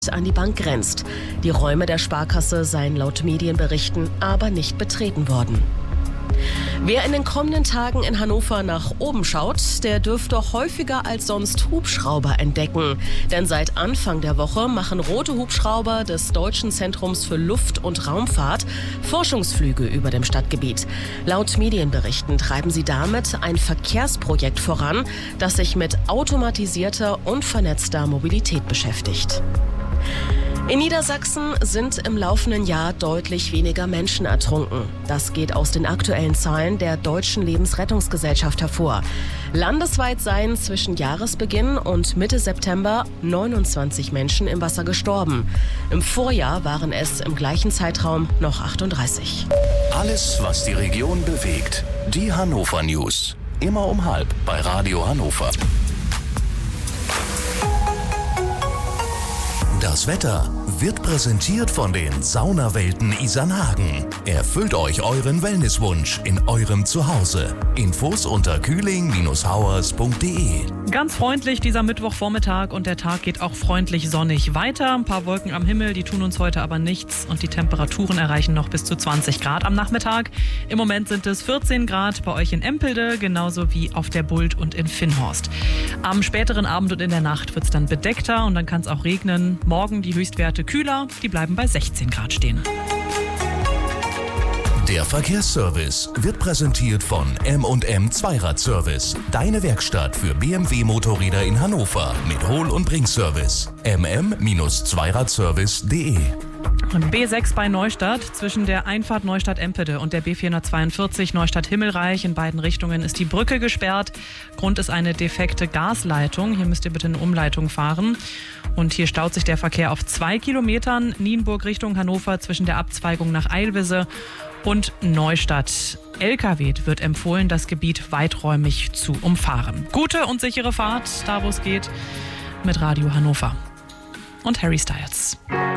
an die Bank grenzt. Die Räume der Sparkasse seien laut Medienberichten aber nicht betreten worden. Wer in den kommenden Tagen in Hannover nach oben schaut, der dürfte häufiger als sonst Hubschrauber entdecken. Denn seit Anfang der Woche machen rote Hubschrauber des Deutschen Zentrums für Luft- und Raumfahrt Forschungsflüge über dem Stadtgebiet. Laut Medienberichten treiben sie damit ein Verkehrsprojekt voran, das sich mit automatisierter und vernetzter Mobilität beschäftigt. In Niedersachsen sind im laufenden Jahr deutlich weniger Menschen ertrunken. Das geht aus den aktuellen Zahlen der Deutschen Lebensrettungsgesellschaft hervor. Landesweit seien zwischen Jahresbeginn und Mitte September 29 Menschen im Wasser gestorben. Im Vorjahr waren es im gleichen Zeitraum noch 38. Alles, was die Region bewegt. Die Hannover News. Immer um 12:30 bei Radio Hannover. Das Wetter wird präsentiert von den Saunawelten Isernhagen. Erfüllt euch euren Wellnesswunsch in eurem Zuhause. Infos unter kühling-hauers.de. Ganz freundlich dieser Mittwochvormittag und der Tag geht auch freundlich sonnig weiter. Ein paar Wolken am Himmel, die tun uns heute aber nichts und die Temperaturen erreichen noch bis zu 20 Grad am Nachmittag. Im Moment sind es 14 Grad bei euch in Empelde, genauso wie auf der Bult und in Finnhorst. Am späteren Abend und in der Nacht wird es dann bedeckter und dann kann es auch regnen. Morgen die Höchstwerte kühler, die bleiben bei 16 Grad stehen. Der Verkehrsservice wird präsentiert von M&M Zweiradservice. Deine Werkstatt für BMW-Motorräder in Hannover mit Hol- und Bringservice. mm-zweiradservice.de. B6 bei Neustadt. Zwischen der Einfahrt Neustadt-Empede und der B442 Neustadt-Himmelreich in beiden Richtungen ist die Brücke gesperrt. Grund ist eine defekte Gasleitung. Hier müsst ihr bitte in Umleitung fahren. Und hier staut sich der Verkehr auf 2 Kilometern. Nienburg Richtung Hannover zwischen der Abzweigung nach Eilwisse und Neustadt. LKW wird empfohlen, das Gebiet weiträumig zu umfahren. Gute und sichere Fahrt, da wo es geht, mit Radio Hannover und Harry Styles.